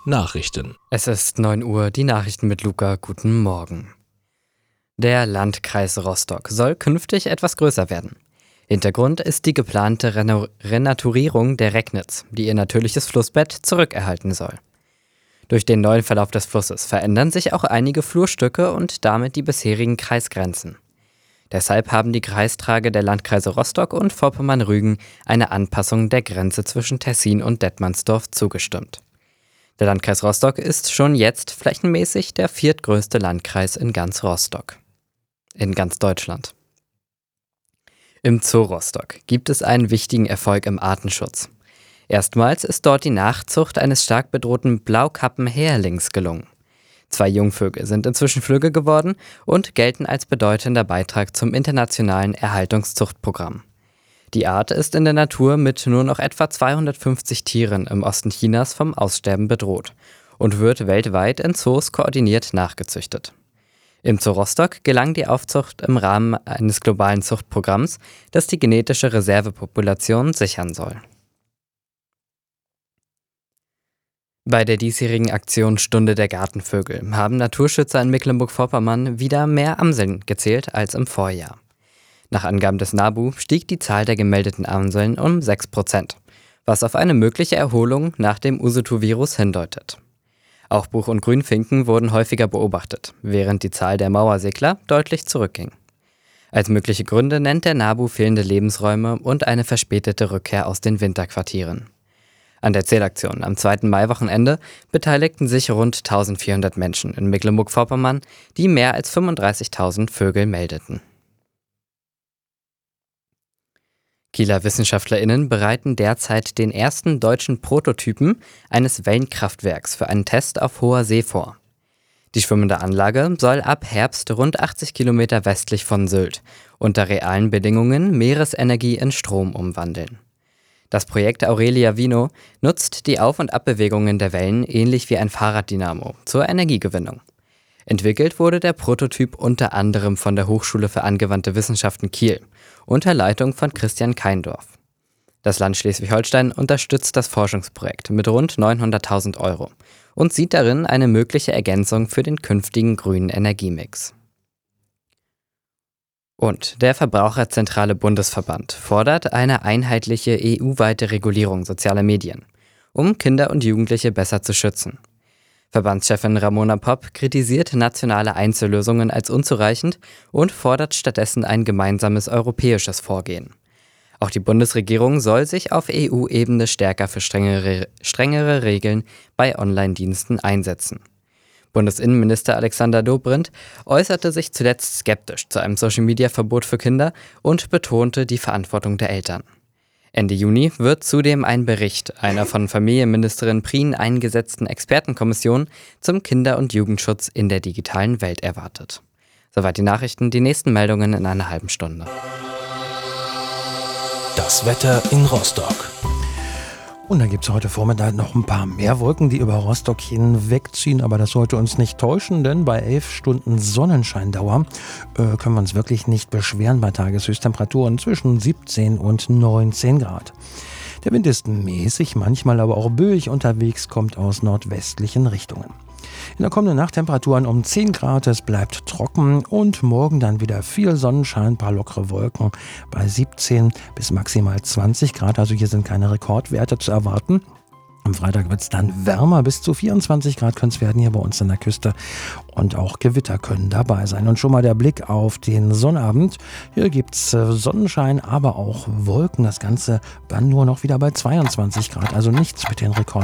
Nachrichten. Es ist 9 Uhr, die Nachrichten mit Luca. Guten Morgen. Der Landkreis Rostock soll künftig etwas größer werden. Hintergrund ist die geplante Renaturierung der Recknitz, die ihr natürliches Flussbett zurückerhalten soll. Durch den neuen Verlauf des Flusses verändern sich auch einige Flurstücke und damit die bisherigen Kreisgrenzen. Deshalb haben die Kreistrage der Landkreise Rostock und Vorpommern-Rügen eine Anpassung der Grenze zwischen Tessin und Detmandsdorf zugestimmt. Der Landkreis Rostock ist schon jetzt flächenmäßig der viertgrößte Landkreis in ganz Deutschland. Im Zoo Rostock gibt es einen wichtigen Erfolg im Artenschutz. Erstmals ist dort die Nachzucht eines stark bedrohten Blaukappenhäherlings gelungen. 2 Jungvögel sind inzwischen Flügge geworden und gelten als bedeutender Beitrag zum internationalen Erhaltungszuchtprogramm. Die Art ist in der Natur mit nur noch etwa 250 Tieren im Osten Chinas vom Aussterben bedroht und wird weltweit in Zoos koordiniert nachgezüchtet. Im Zoo Rostock gelang die Aufzucht im Rahmen eines globalen Zuchtprogramms, das die genetische Reservepopulation sichern soll. Bei der diesjährigen Aktion Stunde der Gartenvögel haben Naturschützer in Mecklenburg-Vorpommern wieder mehr Amseln gezählt als im Vorjahr. Nach Angaben des NABU stieg die Zahl der gemeldeten Amseln um 6%, was auf eine mögliche Erholung nach dem Usutu-Virus hindeutet. Auch Buch- und Grünfinken wurden häufiger beobachtet, während die Zahl der Mauersegler deutlich zurückging. Als mögliche Gründe nennt der NABU fehlende Lebensräume und eine verspätete Rückkehr aus den Winterquartieren. An der Zählaktion am 2. Mai-Wochenende beteiligten sich rund 1400 Menschen in Mecklenburg-Vorpommern, die mehr als 35.000 Vögel meldeten. Kieler WissenschaftlerInnen bereiten derzeit den ersten deutschen Prototypen eines Wellenkraftwerks für einen Test auf hoher See vor. Die schwimmende Anlage soll ab Herbst rund 80 Kilometer westlich von Sylt unter realen Bedingungen Meeresenergie in Strom umwandeln. Das Projekt Aurelia Vino nutzt die Auf- und Abbewegungen der Wellen ähnlich wie ein Fahrraddynamo zur Energiegewinnung. Entwickelt wurde der Prototyp unter anderem von der Hochschule für angewandte Wissenschaften Kiel unter Leitung von Christian Keindorf. Das Land Schleswig-Holstein unterstützt das Forschungsprojekt mit rund 900.000 € und sieht darin eine mögliche Ergänzung für den künftigen grünen Energiemix. Und der Verbraucherzentrale Bundesverband fordert eine einheitliche EU-weite Regulierung sozialer Medien, um Kinder und Jugendliche besser zu schützen. Verbandschefin Ramona Popp kritisiert nationale Einzellösungen als unzureichend und fordert stattdessen ein gemeinsames europäisches Vorgehen. Auch die Bundesregierung soll sich auf EU-Ebene stärker für strengere Regeln bei Online-Diensten einsetzen. Bundesinnenminister Alexander Dobrindt äußerte sich zuletzt skeptisch zu einem Social-Media-Verbot für Kinder und betonte die Verantwortung der Eltern. Ende Juni wird zudem ein Bericht einer von Familienministerin Prien eingesetzten Expertenkommission zum Kinder- und Jugendschutz in der digitalen Welt erwartet. Soweit die Nachrichten, die nächsten Meldungen in einer halben Stunde. Das Wetter in Rostock. Und dann gibt es heute Vormittag noch ein paar mehr Wolken, die über Rostock hinwegziehen. Aber das sollte uns nicht täuschen, denn bei 11 Stunden Sonnenscheindauer können wir uns wirklich nicht beschweren bei Tageshöchsttemperaturen zwischen 17 und 19 Grad. Der Wind ist mäßig, manchmal aber auch böig unterwegs, kommt aus nordwestlichen Richtungen. In der kommenden Nacht Temperaturen um 10 Grad, es bleibt trocken und morgen dann wieder viel Sonnenschein, ein paar lockere Wolken bei 17 bis maximal 20 Grad. Also hier sind keine Rekordwerte zu erwarten. Am Freitag wird es dann wärmer, bis zu 24 Grad können es werden hier bei uns an der Küste und auch Gewitter können dabei sein. Und schon mal der Blick auf den Sonnabend. Hier gibt es Sonnenschein, aber auch Wolken. Das Ganze dann nur noch wieder bei 22 Grad, also nichts mit den Rekord.